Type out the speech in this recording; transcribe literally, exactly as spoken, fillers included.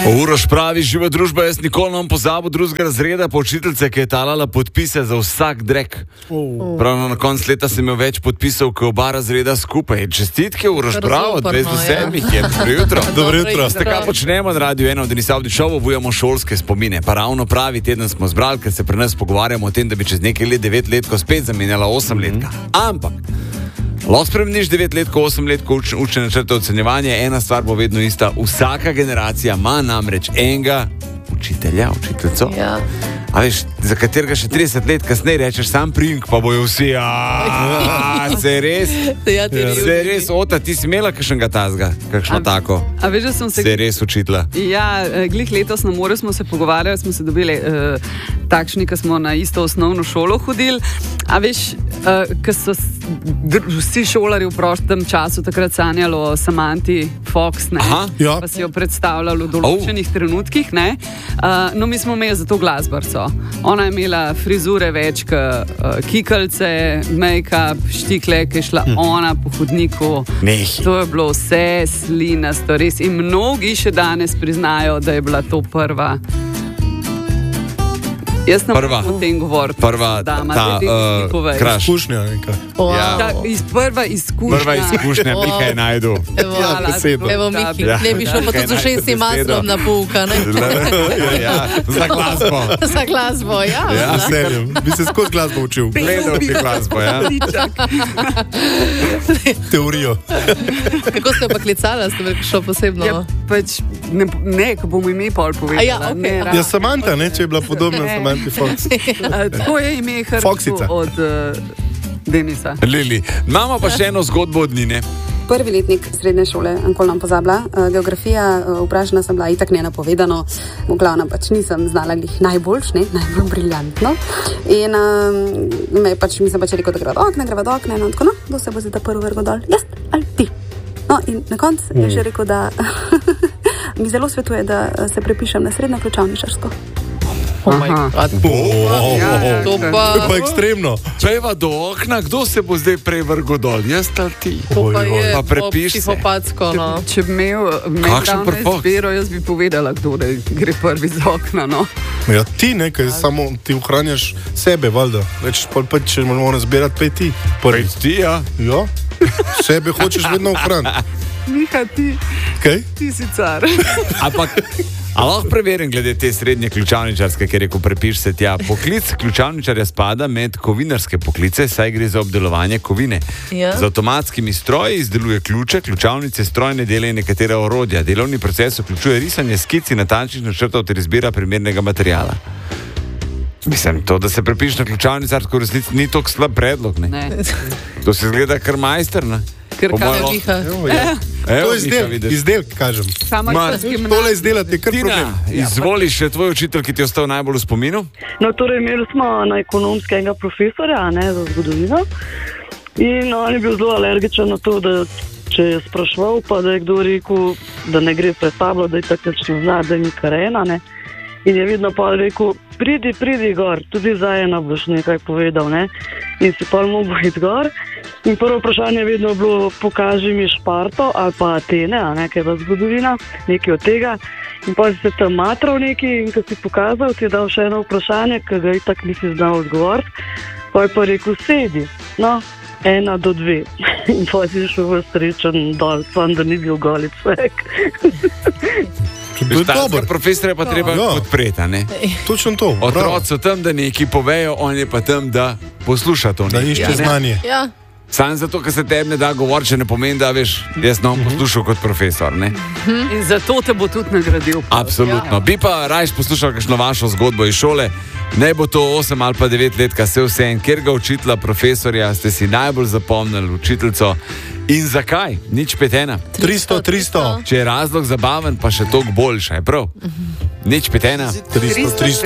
Uroš pravi, živa družba, jaz nikoli ne bom pozabil drugega razreda, pa učiteljice, ki je talala podpise za vsak drek. Oh. Pravno na koncu leta sem imel več podpisov, kot oba razreda skupaj. Čestitke, Uroš, bravo, dvesto sedmih je. Dobro jutro. Dobro jutro. Ste kaj počnemo na Radiu ena, v Denis Avdiću obujamo šolske spomine. Pa ravno pravi teden smo zbrali, ker se pri nas pogovarjamo o tem, da bi čez nekaj let devet letko spet zamenjala osem letka. Ampak lahko spremeniš devet let, ko osem let, ko uč, učne načrte ocenjevanje, ena stvar bo vedno ista. Vsaka generacija ima namreč enega učitelja, učiteljico. Ja. A veš, za katerega še trideset let kasneje rečeš sam priimk, pa bojo vsi, aaa, se res, ja, se res, Ota, ti si imela kakšnega tazga, kakšno a, tako, a veš, sem se, se res učitla. Ja, glih letos na morju smo se pogovarjali, smo se dobili uh, takšni, ki smo na isto osnovno šolo hodili, a veš, uh, ki so dr, vsi šolari v prostem času takrat sanjali o Samanti Fox, ne, Aha, ja. Pa si jo predstavljali v določenih oh. trenutkih, ne, uh, no mi smo imeli za to glasbarco. Ona je imela frizure več kot uh, kikalce, make-up, štikle, ki je šla hm. ona po hodniku. Neh. To je bilo vse slinasto, res. In mnogi še danes priznajo, da je bila to prva. Jaz ne morem o tem govoriti. Prva, dama, ta uh, kraš. Izkušnja neka. Wow. Ja. Ta, iz, prva izkušnja. Prva izkušnja, wow. Mika je najdu. Evo, ja, posebno. Evo, Miki, ja. Ne bi šel pa tudi z ušesnim maslom na pouka, ne? Ja, za glasbo. Za glasbo, ja. Ja, serjem. Bi se skozi glasbo učil. Gledal bi glasbo, ja. Teorijo. Kako ste pa klicala, ste bi šel posebno? Ja, pač, ne, ne, ko bomo ime pol povedala. Ja, okay. Ja, Samanta, ne, če je bila podobna ne. Samanta. Tako je ime Hrvatsko od uh, Denisa. Lili, imamo pa še eno zgodbo od Nine. Prvi letnik srednje šole, nikoli nam pozabila. Uh, geografija, uh, vprašana sem bila, itak nenapovedano. V glavnem pač nisem znala glih najboljš, ne, najbolj briljantno. In uh, me pač, mislim pač rekel, da greva do okne, greva do okne. No, tako, no, kdo se bo zdaj ta prvi vrgo dol? Jaz ali ti? No, in na koncu mm. je že rekel, da mi zelo svetuje, da se prepišem na srednjo ključavničarsko. Oh oh, ja, to pa, to pa ekstremno. Pejva do okna, kdo se bo zdaj prej vrgo dol? Jaz ali ti? To pa je pa prepiš psihopatsko, no. Če bi imel medavno izbiro, jaz bi povedala, kdo da gre prvi z okna, no. Ja, ti nekaj, samo ti ohranjaš sebe, valjda. Več pa če moramo zbirati pej ti. Pej ti, ja. Ja, sebe hočeš vedno ohraniti. Miha, ti, okay. ti si car. Ampak a lahko preverim glede te srednje ključavničarske, ker rekel, prepiš se tja. Poklic ključavničarja spada med kovinarske poklice, saj gre za obdelovanje kovine. Ja. Z avtomatskimi stroji izdeluje ključe, ključavnice, strojne dele in nekatera orodja. Delovni proces vključuje risanje skic in natančnih načrtov ter izbira primernega materiala. Mislim, to, da se prepiš na ključavničarsko, v resnici ni tako slab predlog, ne? Ne. To se zgleda kar majster, ne? Ker kaj je Miha? To je izdelk, izdelk, kažem. Tole izdelati je kar problem. Izvoli še tvoj učitelj, ki ti je ostal najbolj v spominu? No, torej imeli smo na ekonomskega profesorja, ne, za zgodovino. In on je bil zelo alergičen na to, da če je sprašval, pa da je kdo rekel, da ne gre pred tablo, da je tako ne zna, da je ni karena, ne. In je vidno pa rekel, pridi, pridi gor, tudi za ena boš nekaj povedal, ne. In si pa mogo iti gor. In prvo vprašanje je vedno bilo, pokaži mi Šparto ali pa Atene, a nekaj v zgodovina, nekaj od tega. In pa si se tam matral nekaj in ko si pokazal, ti je dal še eno vprašanje, ki ga itak nisi znal odgovoriti. Pa je pa rekel, sedi, no, ena do dve. In pa si šel v srečen dol, sam da ni bil golic vek. Štarska profesor je pa treba ja. podpreti, ne? Točno to. Otroci so tam, da nekaj povejo, on je pa tam, da posluša to. Da išče ja. znanje. Ja. Sam zato, ker se tebi ne da govoriti, ne pomeni, da veš, jaz ne bom poslušal kot profesor, ne? In zato te bo tudi nagradil. Absolutno. Ja. Bi pa rajš poslušal kakšno vašo zgodbo iz šole. Ne bo to osem ali pa devet let, kaj se vse en, kjer ga učitla, profesorja, ste si najbolj zapomnili učiteljico. In zakaj? Nič pet ena. tristo, tristo. Če je razlog zabaven, pa še toliko boljša, je prav? Nič pet ena. tristo, tristo.